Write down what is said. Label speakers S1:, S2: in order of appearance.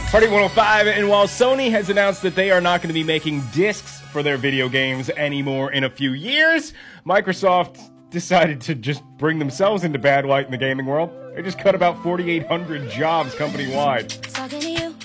S1: Party 105, and while Sony has announced that they are not going to be making discs for their video games anymore in a few years, Microsoft decided to just bring themselves into bad light in the gaming world. They just cut about 4,800 jobs company-wide.